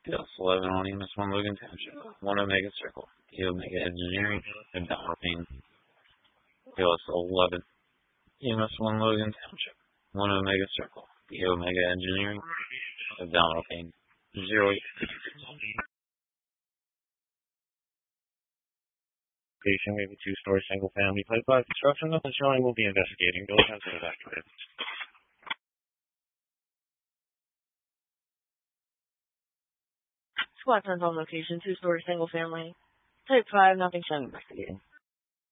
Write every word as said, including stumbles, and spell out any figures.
P L S eleven on E M S one Logan Township. one Omega Circle. E Omega Engineering. And Dalrymple. P L S eleven. E M S one Logan Township. one Omega Circle. E Omega Engineering. And Dalrymple. zero eight. Location may be two-story single-family type five construction. Nothing showing. Will be investigating. Go ahead and evacuate. Squad turns on location, two-story single family. Type five, nothing showing, investigating.